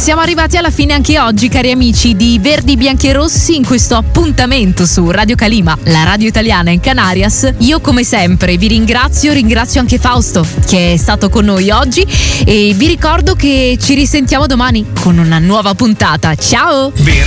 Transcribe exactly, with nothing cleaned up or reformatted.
Siamo arrivati alla fine anche oggi, cari amici di Verdi, Bianchi e Rossi, in questo appuntamento su Radio Calima, la radio italiana in Canarias. Io come sempre vi ringrazio, ringrazio anche Fausto che è stato con noi oggi e vi ricordo che ci risentiamo domani con una nuova puntata. Ciao!